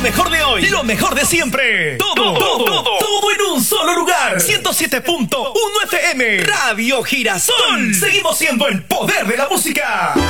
mejor de hoy, lo mejor de siempre. Todo en un solo lugar. 107.1 FM. Radio Girasol. Seguimos siendo el poder de la música.